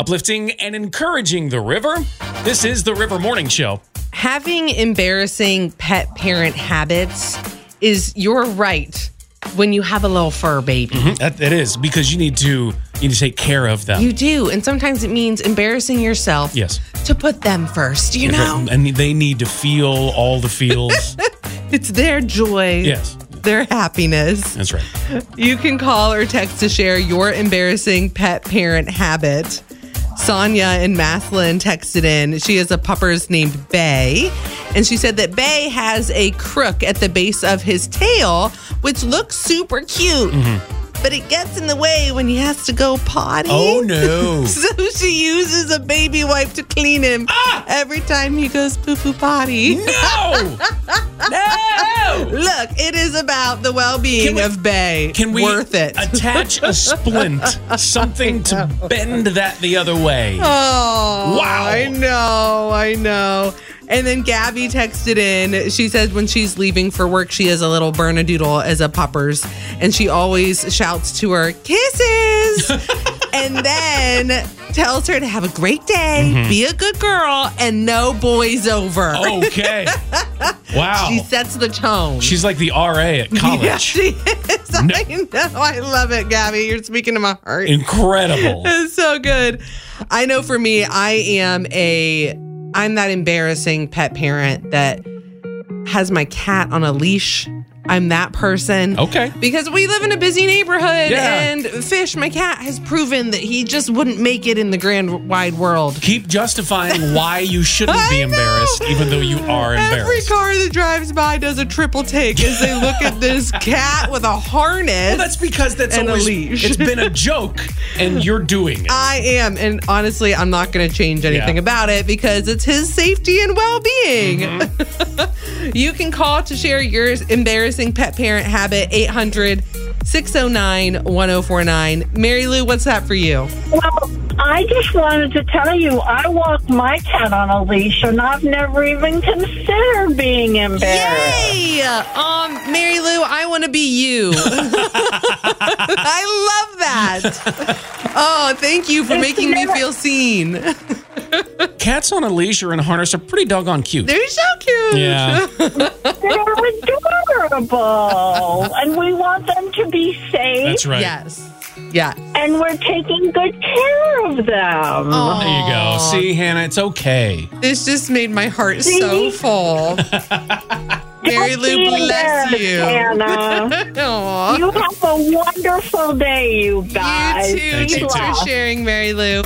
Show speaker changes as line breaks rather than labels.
uplifting and encouraging the river. This is the River Morning Show.
Having embarrassing pet parent habits is your right when you have a little fur baby.
It is, because you need to take care of them.
You do. And sometimes it means embarrassing yourself
Yes.
to put them first, you know?
And they need to feel all the feels.
It's their joy.
Yes.
Their happiness.
That's right.
You can call or text to share your embarrassing pet parent habit. Sonia in Maslin texted in. She has a puppers named Bay. And she said that Bay has a crook at the base of his tail, which looks super cute. But it gets in the way when he has to go potty.
Oh, no.
So she uses a baby wipe to clean him every time he goes poo-poo potty.
No! No!
Look, it is about the well-being of Bay.
Can we
Worth it.
attach a splint, something to bend that the other way?
Oh,
Wow.
I know. And then Gabby texted in. She says when she's leaving for work, she has a little Bernedoodle as a puppers. And she always shouts to her, kisses. And then tells her to have a great day, be a good girl, and no boys over.
Okay. Wow.
She sets the tone.
She's like the RA at college.
Yeah, she is.
No.
I know. I love it, Gabby. You're speaking to my heart.
Incredible.
It's so good. I know for me, I'm that embarrassing pet parent that has my cat on a leash. I'm that person.
Okay.
Because we live in a busy neighborhood,
Yeah.
and Fish, my cat, has proven that he just wouldn't make it in the grand wide world.
Keep justifying why you shouldn't be
I know.
embarrassed, even though you are
Every
embarrassed.
car that drives by does a triple take as they look at this cat with a harness.
Well, that's because that's
And a
always
leash.
it's been a joke, and you're doing it.
I am. And honestly, I'm not going to change anything about it because it's his safety and well-being. You can call to share your embarrassing pet parent habit, 800-609-1049. Mary Lou, what's that for you?
Well, I just wanted to tell you, I walk my cat on a leash, and I've never even considered being embarrassed.
Yay! Mary Lou, I want to be you. I love that. Oh, thank you for making me feel seen.
Cats on a leash or in a harness are pretty doggone cute.
They're so cute.
Yeah.
They're adorable, and we want them to be safe,
That's right.
Yes. Yeah.
and we're taking good care of them.
Oh.
There you go. See, Hannah, it's okay.
This just made my heart so full. Mary Lou, bless you.
Hannah.
Aw.
You have a wonderful day, you guys.
You too.
Thanks, you
Thanks
too.
for sharing, Mary Lou.